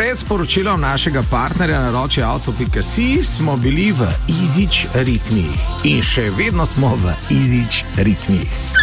Pred sporočilom našega partnerja na roči Auto.si smo bili v Izič ritmih in še vedno smo v Izič ritmih.